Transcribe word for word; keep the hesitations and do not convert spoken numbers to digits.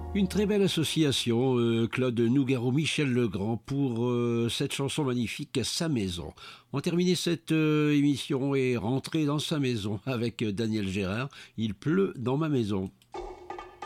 Une très belle association, euh, Claude Nougaro, Michel Legrand, pour euh, cette chanson magnifique Sa maison. On terminé cette euh, émission et rentré dans sa maison avec euh, Daniel Gérard. Il pleut dans ma maison.